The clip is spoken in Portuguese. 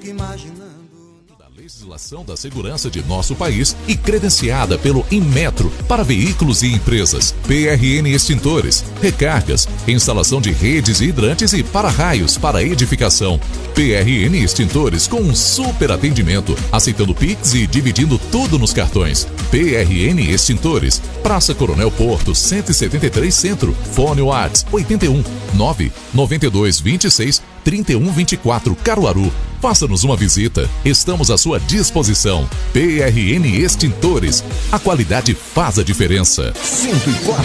fico imaginando. Legislação da segurança de nosso país e credenciada pelo Inmetro para veículos e empresas. PRN Extintores, recargas, instalação de redes e hidrantes e para-raios para edificação. PRN Extintores com um super atendimento, aceitando Pix e dividindo tudo nos cartões. PRN Extintores, Praça Coronel Porto, 173 Centro. Fone WhatsApp 81 992 26 3124 Caruaru. Faça-nos uma visita. Estamos à sua disposição. PRN Extintores. A qualidade faz a diferença. 104,9